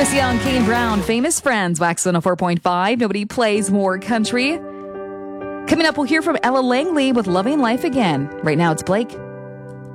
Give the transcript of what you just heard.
Chris Young, Kane Brown, Famous Friends, Wax 104.5. Nobody plays more country. Coming up, we'll hear from Ella Langley with Loving Life Again. Right now, it's Blake.